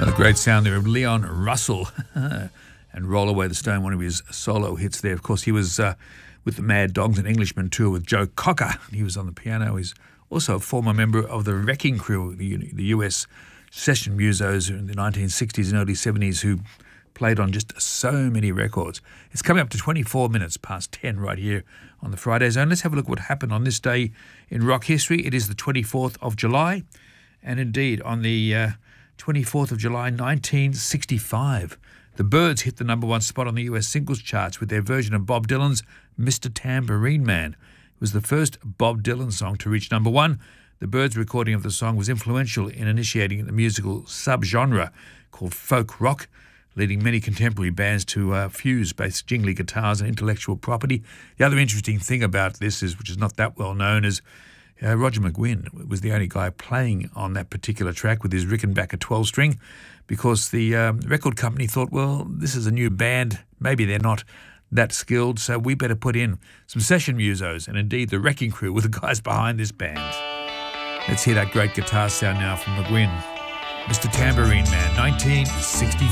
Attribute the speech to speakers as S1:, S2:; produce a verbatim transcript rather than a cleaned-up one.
S1: A great sound there of Leon Russell and Roll Away the Stone, one of his solo hits there. Of course, he was uh, with the Mad Dogs and Englishman tour with Joe Cocker. He was on the piano. He's also a former member of the Wrecking Crew, the, the U S session musos in the nineteen sixties and early seventies who played on just so many records. It's coming up to twenty-four minutes past ten right here on the Friday Zone. Let's have a look at what happened on this day in rock history. It is the twenty-fourth of July, and indeed on the uh, twenty-fourth of July nineteen sixty-five, the Byrds hit the number one spot on the U S singles charts with their version of Bob Dylan's Mister Tambourine Man. It was the first Bob Dylan song to reach number one. The Byrds' recording of the song was influential in initiating the musical subgenre called folk rock, leading many contemporary bands to uh, fuse both jingly guitars and intellectual property. The other interesting thing about this is, which is not that well known, is uh, Roger McGuinn was the only guy playing on that particular track with his Rickenbacker twelve-string, because the um, record company thought, well, this is a new band, maybe they're not that skilled, so we better put in some session musos, and indeed the Wrecking Crew were the guys behind this band. Let's hear that great guitar sound now from McGuinn. Mister Tambourine Man, nineteen sixty-five.